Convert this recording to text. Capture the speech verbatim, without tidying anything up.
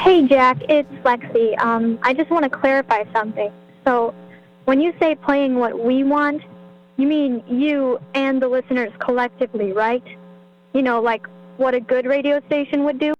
Hey, Jack, it's Lexi. Um, I just want to clarify something. So, when you say playing what we want, you mean you and the listeners collectively, right? You know, like what a good radio station would do?